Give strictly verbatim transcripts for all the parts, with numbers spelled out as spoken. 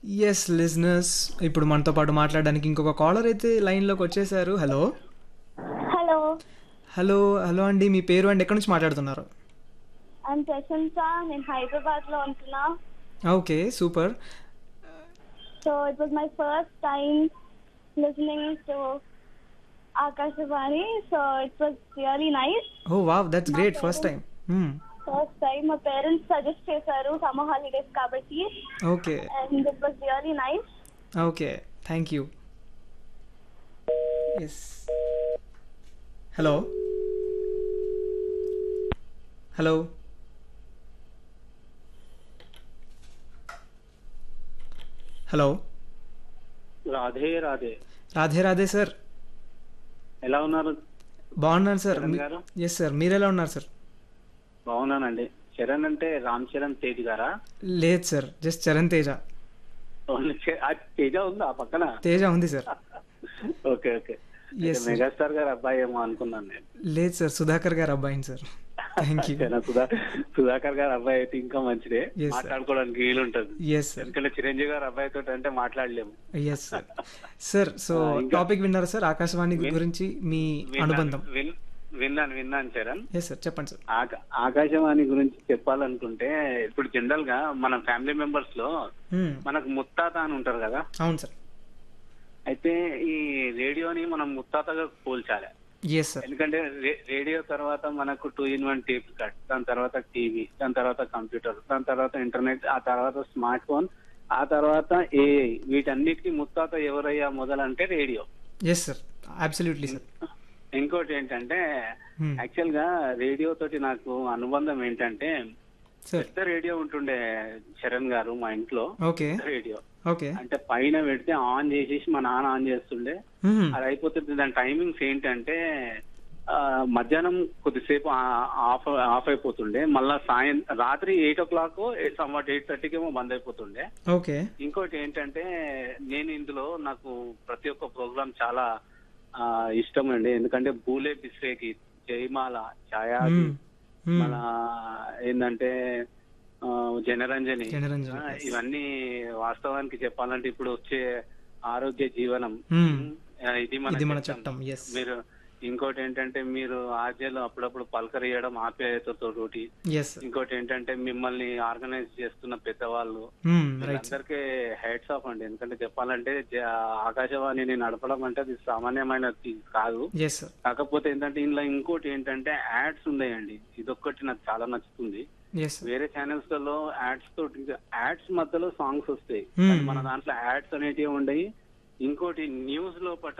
Yes listeners ఇప్పుడు మనతో పాటు మాట్లాడడానికి ఇంకొక కాలర్ అయితే లైన్లోకి వచ్చేసారు. హలో హలో, హలో హలో అండి, మీ పేరు అండి, ఎక్కడి నుంచి మాట్లాడుతున్నారు? ఐమ్ ప్రశంస. నేను హైదరాబాద్లో ఉంటున్నా. Okay, super. So it was my first time listening to Akashvani. So it was really nice. Oh wow, that's మా great. First parents time. First time మా పేరెంట్స్ సజెస్ట్ చేశారు సమ్మర్ హాలిడేస్ కాబట్టి, okay and it was really nice. Okay, thank you. Yes, hello hello hello Radhe Radhe. Radhe Radhe sir. ఎలా ఉన్నారు బాగున్నాను sir. Charan గారు? Yes sir, మీరు ఎలా ఉన్నారు సార్? బాగున్నానండి. చరణ్ అంటే రామ్ చరణ్ తేజ్ గారా? లేదు sir, just Charan Teja. Only చే- ఆ తేజ ఉందా ఆ పక్కన? తేజ ఉంది sir. Okay okay. Yes, sir. Megastar గారు అబ్బాయి ఏమో అనుకున్నాను నేను. లేదు సార్, సుధాకర్ గారు అబ్బాయిని sir. Thank you. Charan Sudha Sudhakar గారు అబ్బాయి అయితే ఇంకా మంచిదే, Yes, sir. మాట్లాడుకోవడానికి వీలుంటది. ఎస్ సార్, ఎందుకంటే చిరంజీవి గారు అబ్బాయి తోటి అంటే మాట్లాడలేము. Yes sir. సార్, సో ఆ, ఇంకా- టాపిక్ విన్నారా సార్? ఆకాశవాణి విన్- గురించి మీ విన్నాను, అనుబంధం. విన్- విన్నాను విన్నాను చరణ్. ఎస్ సార్, చెప్పండి సార్. ఆక- ఆకాశవాణి గురించి చెప్పాలనుకుంటే ఇప్పుడు జనరల్ గా మన ఫ్యామిలీ మెంబర్స్ లో Hmm. మనకు ముత్తాత అని ఉంటారు కదా. అవును సార్. అయితే ఈ రేడియోని మనం ముత్తాతగా పోల్చాలి. Yes sir. ఎందుకంటే రే- రేడియో తర్వాత మనకు two in one tape cut, దాని తర్వాత టీవీ, దాని తర్వాత కంప్యూటర్, దాని తర్వాత ఇంటర్నెట్, ఆ తర్వాత స్మార్ట్ ఫోన్, ఆ తర్వాత ఏఐ. వీటన్నిటికీ ముత్తాత ఎవరయ్యా మొదలంటే radio. Yes sir, absolutely sir. ఇంకోటి ఏంటంటే Hmm. యాక్చువల్ గా రేడియో తోటి నాకు అనుబంధం ఏంటంటే సార్, పెద్ద రేడియో ఉంటుండే చరణ్ గారు మా ఇంట్లో. Okay radio okay. అంటే పైన పెడితే ఆన్ చేసేసి మా నాన్న ఆన్ చేస్తుండే. Hmm. అది అయిపోతుంది. దాని టైమింగ్స్ ఏంటంటే ఆ, మధ్యాహ్నం కొద్దిసేపు ఆ- ఆఫ్ ఆఫ్ అయిపోతుండే, మళ్ళా సాయం రాత్రి ఎయిట్ ఓ క్లాక్ సమ్వాట్ ఎయిట్ థర్టీకి ఏమో బంద్ అయిపోతుండే. ఓకే. ఇంకోటి ఏంటంటే నేను ఇందులో నాకు ప్రతి ఒక్క ప్రోగ్రామ్ చాలా ఆ, ఇష్టం అండి. ఎందుకంటే బూలే బిస్వేకి, జయమాల, ఛాయాది, Hmm. Hmm. మన ఏంటంటే ఆ, జనరంజని, జనరంజని, ఆ, yes. ఇవన్నీ వాస్తవానికి చెప్పాలంటే ఇప్పుడు వచ్చే ఆరోగ్య జీవనం. Hmm. ఆ, ఇది ఇది మన మన చట్టం. చట్టం. ఎస్ మీరు ఇంకోటి ఏంటంటే మీరు ఆర్జేలో అప్పుడప్పుడు పలకరియడం ఆప్యాయతతో తోటి. Yes sir. ఇంకోటి ఏంటంటే మిమ్మల్ని ఆర్గనైజ్ చేస్తున్న పెద్దవాళ్ళు రైట్ సార్. అందరికీ హెడ్స్ ఆఫ్ అండి. ఎందుకంటే చెప్పాలంటే జ- ఆకాశవాణిని నడపడం అంటే అది సామాన్యమైనది కాదు. Yes sir. కాకపోతే ఏంటంటే ఇందులో ఇంకోటి ఏంటంటే యాడ్స్ ఉన్నాయండి. ఇదొక్కటి నాకు చాలా నచ్చుతుంది. Yes sir. వేరే ఛానల్స్ లలో యాడ్స్ తోటి యాడ్స్ మధ్యలో సాంగ్స్ వస్తాయి, Hmm. కానీ మన దాంట్లో యాడ్స్ అనేటివి ఉండయి. ఇంకోటి న్యూస్ లోపట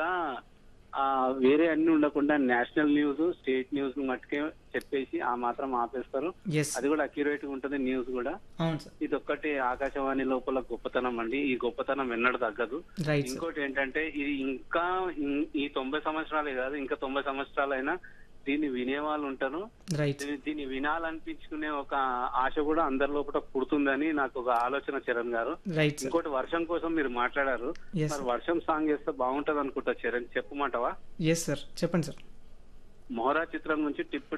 ఆ, వేరే అన్ని ఉండకుండా నేషనల్ న్యూస్, స్టేట్ న్యూస్ మట్టుకే చెప్పేసి ఆ మాత్రం ఆపేస్తారు. ఎస్, అది కూడా అక్యురేట్ గా ఉంటది న్యూస్ కూడా. అవును సార్. ఇది ఒక్కటి ఆకాశవాణి లోపల గొప్పతనం అండి. ఈ గొప్పతనం ఎన్నడూ తగ్గదు. Right sir. ఇంకోటి ఏంటంటే ఇది ఇంకా ఇం- ఈ తొంభై సంవత్సరాలే కాదు, ఇంకా తొంభై సంవత్సరాలైనా దీన్ని వినేవాళ్ళు ఉంటారు. రైట్. దీన్ని- దీన్ని వినాలనిపించుకునే ఒక ఆశ కూడా అందరి లోపల పుడుతుందని నాకు ఒక ఆలోచన చరణ్ గారు. Right sir. ఇంకోటి వర్షం కోసం మీరు మాట్లాడారు. Yes, మరి sir. వర్షం సాంగ్ చేస్తే బాగుంటది అనుకుంటా చరణ్, చెప్పమంటావా? ఎస్ సార్, చెప్పండి సార్. మొహరా చిత్రం నుంచి టిప్